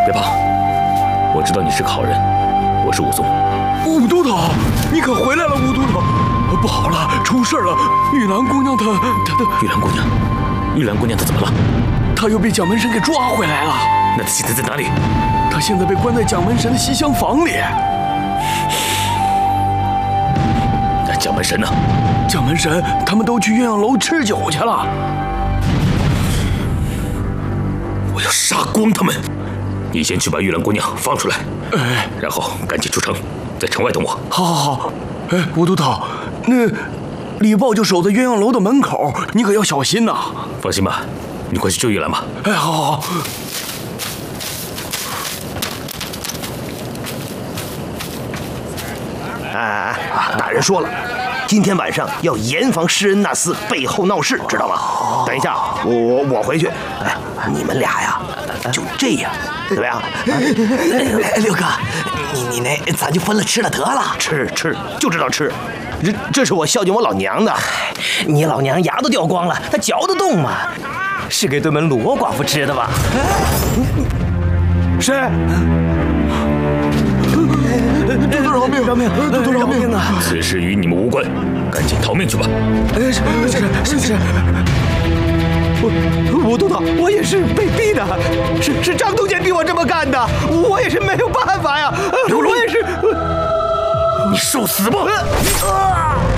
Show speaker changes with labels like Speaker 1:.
Speaker 1: 别怕，我知道你是个好人，我是武松。
Speaker 2: 武都头，你可回来了，武都头！不好了，出事了！玉兰姑娘她
Speaker 1: 玉兰姑娘，玉兰姑娘她怎么了？
Speaker 2: 她又被蒋门神给抓回来了。
Speaker 1: 那她现在在哪里？
Speaker 2: 她现在被关在蒋门神的西厢房里。
Speaker 1: 那蒋门神呢？
Speaker 2: 蒋门神他们都去鸳鸯楼吃酒去了。
Speaker 1: 我要杀光他们！你先去把玉兰姑娘放出来，然后赶紧出城，在城外等我。
Speaker 2: 好。武都头，那李豹就守在鸳鸯楼的门口，你可要小心呐。
Speaker 1: 放心吧，你快去救玉兰吧。
Speaker 2: 好。
Speaker 3: 大人说了，今天晚上要严防施恩那厮背后闹事，知道吗？等一下，我回去。你们俩呀，就这样，怎么样？
Speaker 4: 六哥，你那咱就分了吃了得了。
Speaker 3: 吃就知道吃，这是我孝敬我老娘的。
Speaker 4: 你老娘牙都掉光了，她嚼得动吗？是给对门罗寡妇吃的吧？
Speaker 3: 谁？
Speaker 2: 多多饶命！多多饶命啊！
Speaker 1: 此事与你们无关，赶紧逃命去吧。
Speaker 2: 是。
Speaker 3: 武都头，我也是被逼的，是张东杰逼我这么干的，我也是没有办法呀。
Speaker 1: 刘龙，
Speaker 3: 我也是，
Speaker 1: 你受死吧！